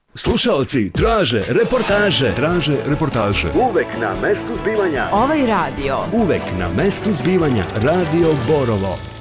Slušaoci traže reportaže. Uvek na mestu zbivanja. Ovaj radio. Uvek na mestu zbivanja. Radio Borovo.